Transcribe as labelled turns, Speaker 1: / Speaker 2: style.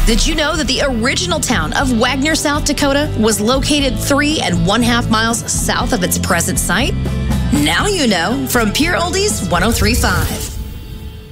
Speaker 1: Did you know that the original town of Wagner, South Dakota was located 3.5 miles south of its present site? Now you know from Pure Oldies 103.5.